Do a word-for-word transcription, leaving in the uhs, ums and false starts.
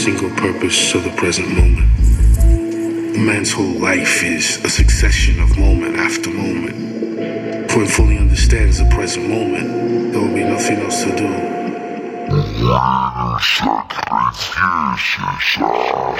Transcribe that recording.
single purpose of the present moment. A man's whole life is a succession of moment after moment. If one fully understands the present moment, there will be nothing else to do.